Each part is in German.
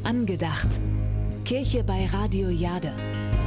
Angedacht. Kirche bei Radio Jade.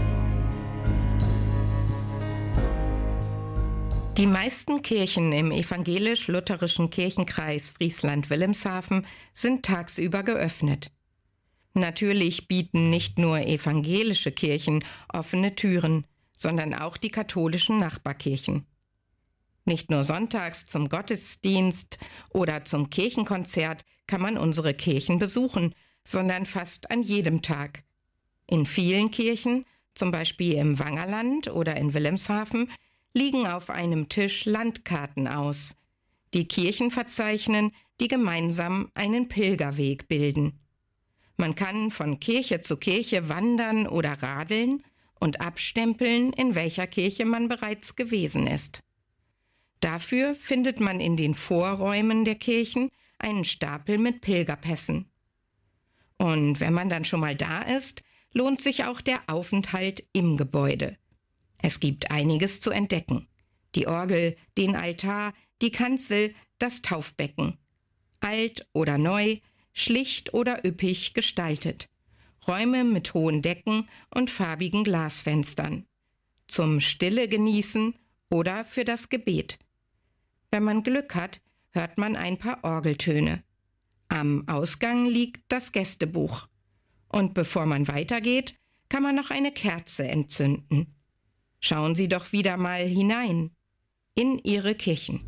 Die meisten Kirchen im evangelisch-lutherischen Kirchenkreis Friesland-Wilhelmshaven sind tagsüber geöffnet. Natürlich bieten nicht nur evangelische Kirchen offene Türen, sondern auch die katholischen Nachbarkirchen. Nicht nur sonntags zum Gottesdienst oder zum Kirchenkonzert kann man unsere Kirchen besuchen, sondern fast an jedem Tag. In vielen Kirchen, zum Beispiel im Wangerland oder in Wilhelmshaven, liegen auf einem Tisch Landkarten aus. Die Kirchen verzeichnen, die gemeinsam einen Pilgerweg bilden. Man kann von Kirche zu Kirche wandern oder radeln und abstempeln, in welcher Kirche man bereits gewesen ist. Dafür findet man in den Vorräumen der Kirchen einen Stapel mit Pilgerpässen. Und wenn man dann schon mal da ist, lohnt sich auch der Aufenthalt im Gebäude. Es gibt einiges zu entdecken. Die Orgel, den Altar, die Kanzel, das Taufbecken. Alt oder neu, schlicht oder üppig gestaltet. Räume mit hohen Decken und farbigen Glasfenstern. Zum Stille genießen oder für das Gebet. Wenn man Glück hat, hört man ein paar Orgeltöne. Am Ausgang liegt das Gästebuch. Und bevor man weitergeht, kann man noch eine Kerze entzünden. Schauen Sie doch wieder mal hinein in Ihre Kirchen.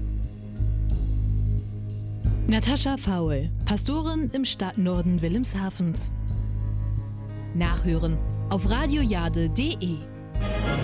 Natascha Faul, Pastorin im Stadtnorden Wilhelmshavens. Nachhören auf radiojade.de.